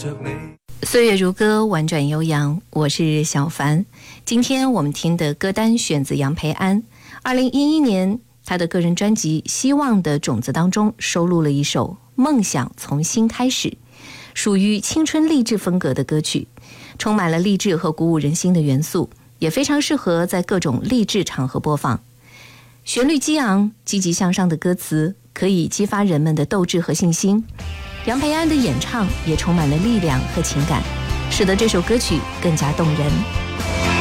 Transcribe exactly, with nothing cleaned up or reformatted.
着你。 岁月如歌，婉转悠扬，我是小凡。今天我们听的歌单选自杨培安。二零一一年，他的个人专辑《希望的种子》当中收录了一首《梦想从新开始》，属于青春励志风格的歌曲，充满了励志和鼓舞人心的元素，也非常适合在各种励志场合播放。旋律激昂、积极向上的歌词可以激发人们的斗志和信心。杨培安的演唱也充满了力量和情感，使得这首歌曲更加动人。